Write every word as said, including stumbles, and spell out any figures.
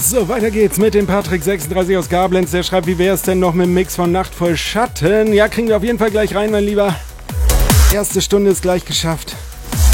So, weiter geht's mit dem Patrick sechsunddreißig aus Gablenz. Der schreibt, wie wär's denn noch mit dem Mix von Nacht voll Schatten? Ja, kriegen wir auf jeden Fall gleich rein, mein Lieber. Erste Stunde ist gleich geschafft.